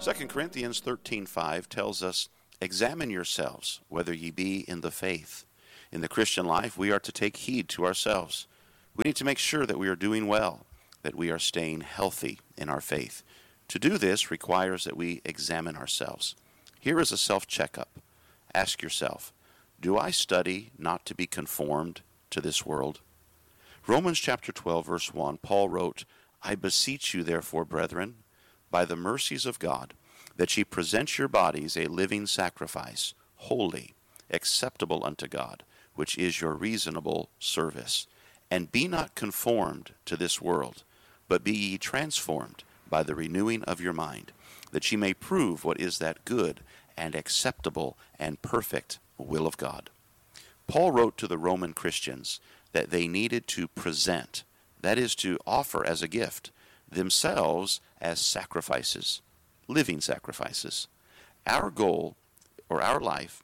2 Corinthians 13:5 tells us, "Examine yourselves, whether ye be in the faith." In the Christian life, we are to take heed to ourselves. We need to make sure that we are doing well, that we are staying healthy in our faith. To do this requires that we examine ourselves. Here is a self-checkup. Ask yourself, do I study not to be conformed to this world? Romans chapter 12, verse 1, Paul wrote, "I beseech you, therefore, brethren, by the mercies of God, that ye present your bodies a living sacrifice, holy, acceptable unto God, which is your reasonable service. And be not conformed to this world, but be ye transformed by the renewing of your mind, that ye may prove what is that good and acceptable and perfect will of God." Paul wrote to the Roman Christians that they needed to present, that is, to offer as a gift, themselves as sacrifices, living sacrifices. Our goal, or our life,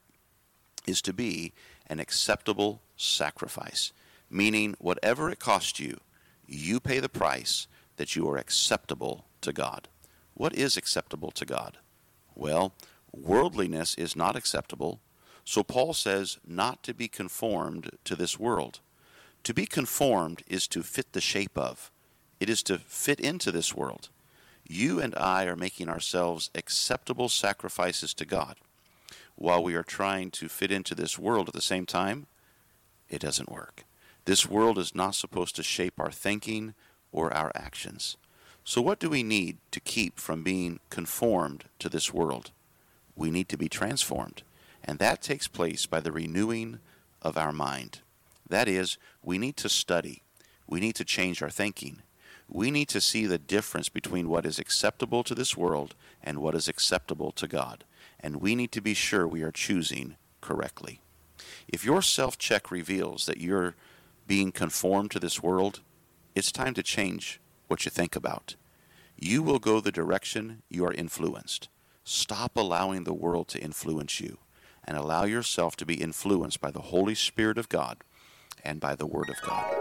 is to be an acceptable sacrifice, meaning whatever it costs you, you pay the price that you are acceptable to God. What is acceptable to God? Well, worldliness is not acceptable, so Paul says not to be conformed to this world. To be conformed is to fit the shape of. It is to fit into this world. You and I are making ourselves acceptable sacrifices to God, while we are trying to fit into this world at the same time. It doesn't work. This world is not supposed to shape our thinking or our actions. So what do we need to keep from being conformed to this world? We need to be transformed, and that takes place by the renewing of our mind. That is, we need to study. We need to change our thinking. We need to see the difference between what is acceptable to this world and what is acceptable to God. And we need to be sure we are choosing correctly. If your self-check reveals that you're being conformed to this world, it's time to change what you think about. You will go the direction you are influenced. Stop allowing the world to influence you, and allow yourself to be influenced by the Holy Spirit of God and by the Word of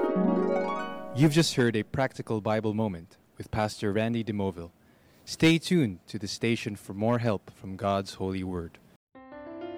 God. You've just heard a practical Bible moment with Pastor Randy DeMoville. Stay tuned to the station for more help from God's holy word.